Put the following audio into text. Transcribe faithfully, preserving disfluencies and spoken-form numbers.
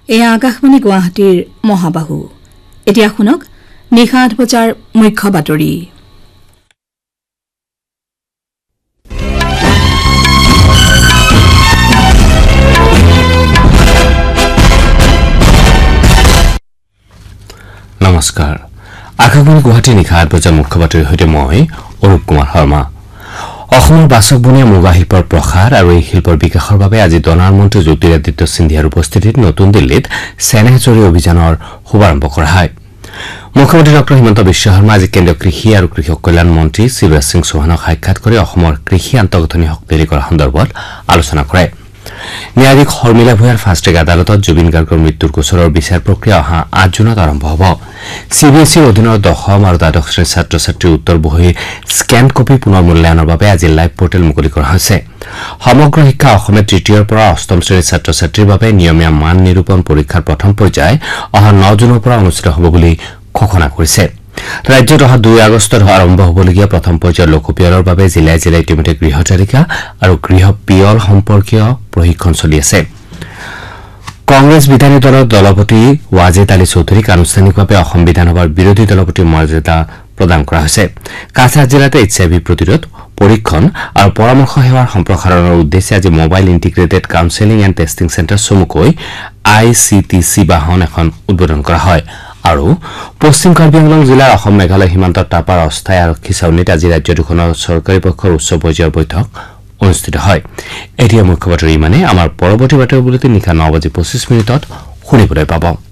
এয়া আকাশবাণী গুৱাহাটীৰ মহাবাহু এতিয়া শুনক নিশা আঠ বজাৰ মুখ্য বাতৰি নমস্কাৰ আকাশবাণী গুৱাহাটী নিশা আঠ বজাৰ মুখ্য বাতৰিৰ সৈতে মই অৰূপ কুমাৰ শৰ্মা অসমৰ বাচকবনীয়া মুগা শিল্পৰ প্ৰসাৰ আৰু এই শিল্পৰ বিকাশৰ বাবে আজি ডনাৰ মন্ত্ৰী জ্যোতিৰাদিত্য সিন্ধিয়াৰ উপস্থিতিত নতুন দিল্লীত চেনেহজৰী অভিযানৰ শুভাৰম্ভ কৰা হয় মুখ্যমন্ত্ৰী ডক্টৰ হিমন্ত বিশ্ব শৰ্মা আজি কেন্দ্ৰীয় কৃষি আৰু কৃষক কল্যাণ মন্ত্ৰী শিৱৰাজ সিং চৌহানক সাক্ষাৎ কৰি অসমৰ কৃষি আন্তঃগাঁথনি শক্তিশালী কৰাৰ সন্দৰ্ভত আলোচনা কৰে ন্যায়াধীশ শৰ্মিলা ভূঞাৰ ফাষ্টট্ৰেক আদালতত জুবিন গাৰ্গৰ মৃত্যুৰ গোচৰৰ বিচাৰ প্ৰক্ৰিয়া অহা আঠ জুনত আৰম্ভ হ'ব চি বি এছ ইৰ অধীনৰ দশম আৰু দ্বাদশ শ্ৰেণীৰ ছাত্ৰ ছাত্ৰীৰ উত্তৰ বহীৰ স্কেন কপি পুনৰ মূল্যায়নৰ বাবে আজি লাইভ পৰ্টেল মুকলি কৰা হৈছে সমগ্ৰ শিক্ষা অসমে তৃতীয়ৰ পৰা অষ্টম শ্ৰেণীৰ ছাত্ৰ ছাত্ৰীৰ বাবে নিয়মীয়া মান নিৰূপণ পৰীক্ষাৰ প্ৰথম পৰ্যায় অহা ন জুনৰ পৰা অনুষ্ঠিত হ'ব বুলি ঘোষণা কৰিছে ৰাজ্যত অহা দুই আগষ্টত আৰম্ভ হ'বলগীয়া প্ৰথম পৰ্যায়ৰ লোকপিয়লৰ বাবে জিলাই জিলাই ইতিমধ্যে গৃহ তালিকা আৰু গৃহ পিয়ল সম্পৰ্কীয় প্ৰশিক্ষণ চলি আছে কংগ্ৰেছ বিধায়িনী দলৰ দলপতি ৱাজেদ আলী চৌধুৰীক আনুষ্ঠানিকভাৱে অসম বিধানসভাৰ বিৰোধী দলপতিৰ মৰ্যাদা প্ৰদান কৰা হৈছে কাছাৰ জিলাত এইচ আই ভি প্ৰতিৰোধ পৰীক্ষণ আৰু পৰামৰ্শ সেৱাৰ সম্প্ৰসাৰণৰ উদ্দেশ্যে আজি mobile integrated counselling and testing centre চমুকৈ আই চি টি চি বাহন এখন উদ্বোধন কৰা হয় আৰু পশ্চিম কাৰ্বি আংলং জিলাৰ অসম মেঘালয় সীমান্তৰ টাপাৰ অস্থায়ী আৰক্ষী ছাউনীত আজি ৰাজ্য দুখনৰ চৰকাৰী পক্ষৰ উচ্চ পৰ্যায়ৰ বৈঠক অনুষ্ঠিত হয় এতিয়া মুখ্য বাতৰি ইমানে আমাৰ পৰৱৰ্তী বাতৰি বুলেটিন নিশা ন বাজি পঁচিছ মিনিটত শুনিবলৈ পাব